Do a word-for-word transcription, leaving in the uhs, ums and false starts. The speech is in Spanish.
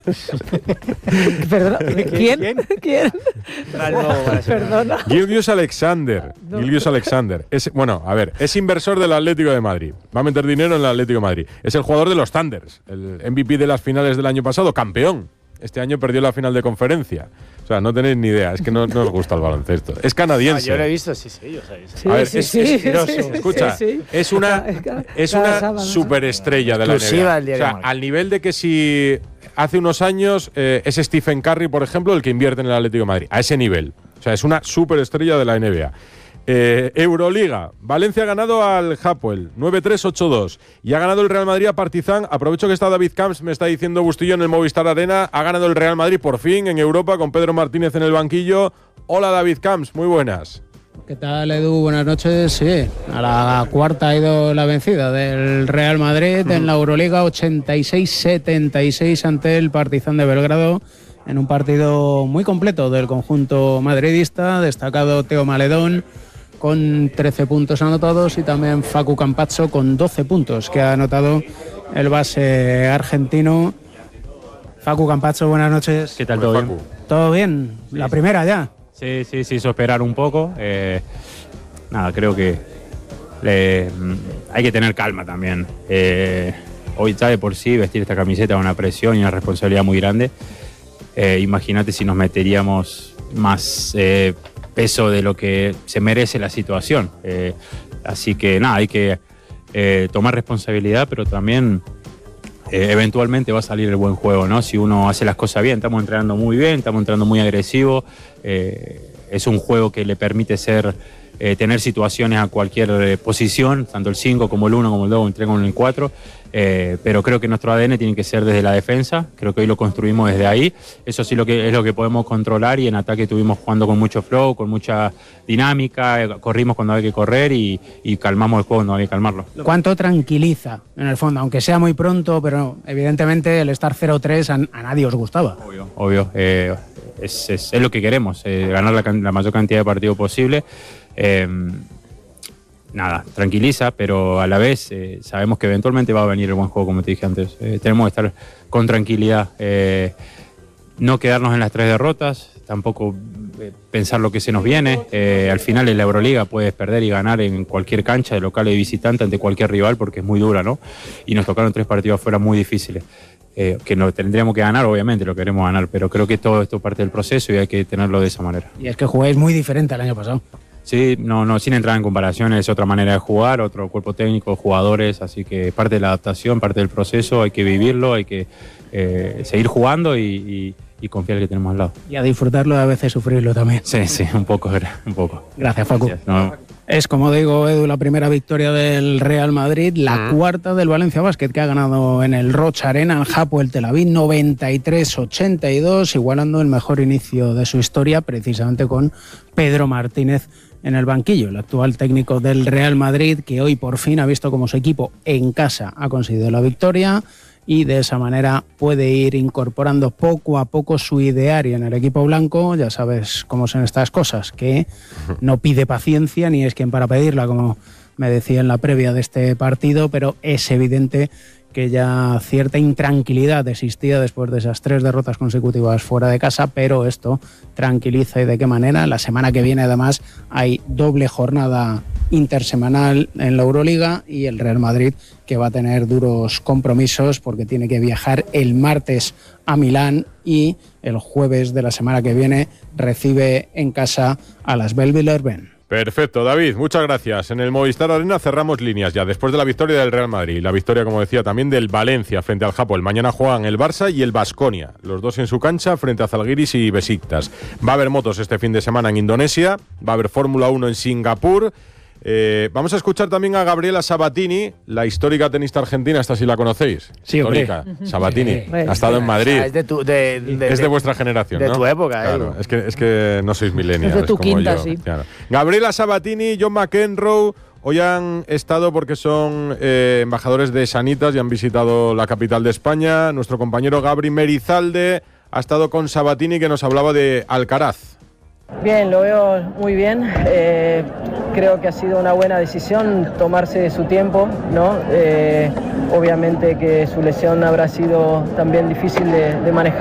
Perdona, ¿quién? ¿Quién? ¿Quién? Perdona. Gilgeous Alexander. No. Gilgeous Alexander. Es, bueno, a ver, es inversor del Atlético de Madrid. Va a meter dinero en el Atlético de Madrid. Es el jugador de los Thunders, el M V P de las finales del año pasado, campeón. Este año perdió la final de conferencia. O sea, no tenéis ni idea, es que no, no os gusta el baloncesto. Es canadiense. Ah, yo lo he visto, sí, sí, yo sé. Sí, a ver, sí, es, sí, es, sí, es, sí, escucha, sí, sí. es una, es una superestrella de la N B A. O sea, al nivel de que si hace unos años eh, es Stephen Curry, por ejemplo, el que invierte en el Atlético de Madrid. A ese nivel. O sea, es una superestrella de la N B A. Eh, Euroliga, Valencia ha ganado al Hapoel nueve tres ocho dos y ha ganado el Real Madrid a Partizan. Aprovecho que está David Camps, me está diciendo Bustillo en el Movistar Arena. Ha ganado el Real Madrid por fin en Europa con Pedro Martínez en el banquillo. Hola David Camps, muy buenas. ¿Qué tal, Edu? Buenas noches. Sí, a la cuarta ha ido la vencida del Real Madrid en la Euroliga, ochenta y seis setenta y seis ante el Partizan de Belgrado, en un partido muy completo del conjunto madridista. Destacado Teo Maledón con trece puntos anotados y también Facu Campazzo con doce puntos que ha anotado el base argentino. Facu Campazzo, buenas noches. ¿Qué tal, todo bien? ¿Todo bien? Sí, la primera ya. Sí, sí, sí, hizo esperar un poco. Eh, nada, creo que le, hay que tener calma también. Eh, hoy ya de por sí vestir esta camiseta es una presión y una responsabilidad muy grande. Eh, Imagínate si nos meteríamos más eh, peso de lo que se merece la situación. Eh, así que nada, hay que eh, tomar responsabilidad, pero también eh, eventualmente va a salir el buen juego, ¿no? Si uno hace las cosas bien. Estamos entrenando muy bien, estamos entrenando muy agresivo. Eh, es un juego que le permite ser eh, tener situaciones a cualquier eh, posición, tanto el cinco como el uno, como el dos, el tres, como el cuatro. Eh, pero creo que nuestro A D N tiene que ser desde la defensa. Creo que hoy lo construimos desde ahí. Eso sí lo que es lo que podemos controlar, y en ataque estuvimos jugando con mucho flow, con mucha dinámica, corrimos cuando hay que correr y, y calmamos el juego cuando hay que calmarlo. ¿Cuánto tranquiliza en el fondo? Aunque sea muy pronto, pero evidentemente el estar cero tres a, a nadie os gustaba. Obvio, obvio. Eh, es, es, es lo que queremos, eh, ganar la, la mayor cantidad de partidos posible. Eh, Nada, tranquiliza, pero a la vez eh, sabemos que eventualmente va a venir el buen juego, como te dije antes. Eh, tenemos que estar con tranquilidad, eh, no quedarnos en las tres derrotas, tampoco eh, pensar lo que se nos viene. Eh, al final en la Euroliga puedes perder y ganar en cualquier cancha, de local y visitante, ante cualquier rival, porque es muy dura, ¿no? Y nos tocaron tres partidos afuera muy difíciles. Eh, que no tendríamos que ganar, obviamente lo queremos ganar, pero creo que todo esto es parte del proceso y hay que tenerlo de esa manera. Y es que jugáis muy diferente al año pasado. Sí, no, no, sin entrar en comparaciones, es otra manera de jugar, otro cuerpo técnico, jugadores, así que parte de la adaptación, parte del proceso, hay que vivirlo, hay que eh, seguir jugando y, y, y confiar que tenemos al lado. Y a disfrutarlo y a veces sufrirlo también. Sí, sí, un poco, un poco. Gracias, Facu. Gracias. No. Es, como digo, Edu, la primera victoria del Real Madrid, la uh-huh. cuarta del Valencia Basket, que ha ganado en el Roig Arena, el Hapoel Tel Aviv, noventa y tres ochenta y dos, igualando el mejor inicio de su historia, precisamente con Pedro Martínez en el banquillo, el actual técnico del Real Madrid, que hoy por fin ha visto como su equipo en casa ha conseguido la victoria y de esa manera puede ir incorporando poco a poco su ideario en el equipo blanco. Ya sabes cómo son estas cosas, que no pide paciencia ni es quien para pedirla, como me decía en la previa de este partido, pero es evidente que ya cierta intranquilidad existía después de esas tres derrotas consecutivas fuera de casa, pero esto tranquiliza. ¿Y de qué manera? La semana que viene además hay doble jornada intersemanal en la Euroliga y el Real Madrid, que va a tener duros compromisos porque tiene que viajar el martes a Milán y el jueves de la semana que viene recibe en casa a las Belleville-Urban. Perfecto, David, muchas gracias. En el Movistar Arena cerramos líneas ya, después de la victoria del Real Madrid, la victoria, como decía, también del Valencia frente al Hapoel. Mañana juegan el Barça y el Baskonia, los dos en su cancha frente a Zalgiris y Besiktas. Va a haber motos este fin de semana en Indonesia, va a haber Fórmula uno en Singapur. Eh, vamos a escuchar también a Gabriela Sabatini, la histórica tenista argentina, esta sí la conocéis. Sí, histórica. Hombre. Sabatini, Sí. ha estado en Madrid. Es de, tu, de, de, es de vuestra generación, de ¿no? De tu época, claro, eh. es que, es que no sois millennials. Es de tu como quinta, yo. sí. Claro. Gabriela Sabatini, John McEnroe, hoy han estado porque son eh, embajadores de Sanitas y han visitado la capital de España. Nuestro compañero Gabri Merizalde ha estado con Sabatini, que nos hablaba de Alcaraz. Bien, lo veo muy bien. Eh, creo que ha sido una buena decisión tomarse su tiempo, ¿no? Eh, obviamente que su lesión habrá sido también difícil de, de manejar.